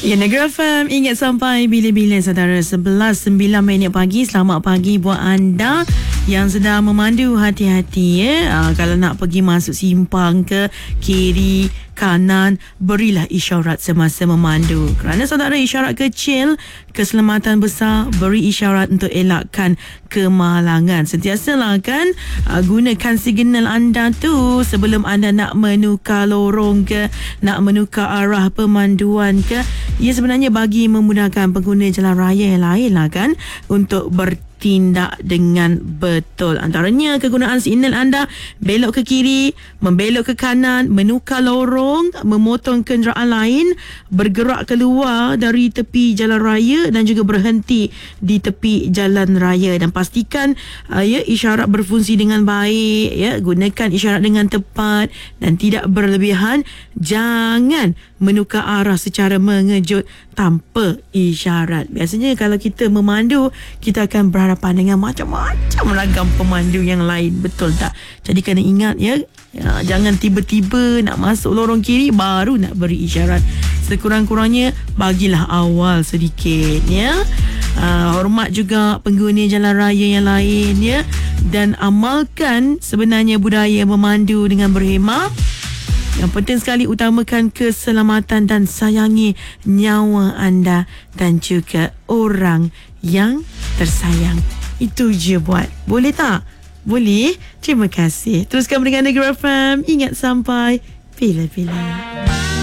Ya, Negeri FM, ingat sampai bila-bila saudara. 11:09 pagi. Selamat pagi buat anda yang sedang memandu. Hati-hati ya. Kalau nak pergi masuk simpang ke kiri, kanan, berilah isyarat semasa memandu. Kerana saudara, isyarat kecil, keselamatan besar. Beri isyarat untuk elakkan kemalangan. Sentiasalah kan gunakan signal anda tu sebelum anda nak menukar lorong ke, nak menukar arah pemanduan ke. Ia sebenarnya bagi memudahkan pengguna jalan raya yang lain lah kan, untuk bertindak dengan betul. Antaranya kegunaan signal anda, belok ke kiri, membelok ke kanan, menukar lorong, memotong kenderaan lain, bergerak keluar dari tepi jalan raya dan juga berhenti di tepi jalan raya. Dan pastikan isyarat berfungsi dengan baik ya. Gunakan isyarat dengan tepat dan tidak berlebihan. Jangan menukar arah secara mengejut tanpa isyarat. Biasanya kalau kita memandu, kita akan berhadapan dengan macam-macam ragam pemandu yang lain, betul tak? Jadi kena ingat ya, jangan tiba-tiba nak masuk lorong kiri baru nak beri isyarat. Sekurang-kurangnya bagilah awal sedikit ya. Hormat juga pengguna jalan raya yang lain ya, dan amalkan sebenarnya budaya memandu dengan berhemah. Yang penting sekali, utamakan keselamatan dan sayangi nyawa anda dan juga orang yang tersayang. Itu je buat. Boleh tak? Boleh? Terima kasih. Teruskan dengan Negeri FM. Ingat sampai bila-bila.